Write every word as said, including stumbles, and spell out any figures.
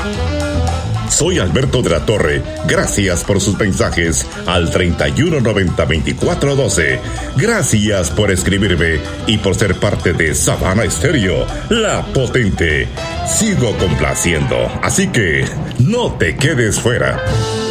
Soy Alberto de la Torre. Gracias por sus mensajes al treinta y uno noventa veinticuatro doce. Gracias por escribirme y por ser parte de Savana Estéreo, la potente. Sigo complaciendo, así que no te quedes fuera.